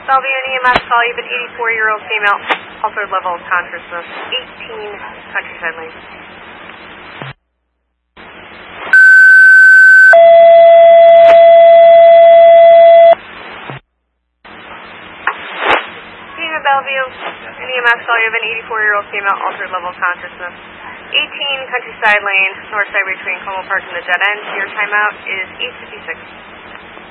Bellevue and EMS call. You have an 84-year-old female, altered level of consciousness, 18 Countryside Lane. Team of Bellevue and EMS call. You have an 84-year-old female, altered level of consciousness, 18 Countryside Lane, north side between Como Park and the Dead End. Your timeout is 8:56.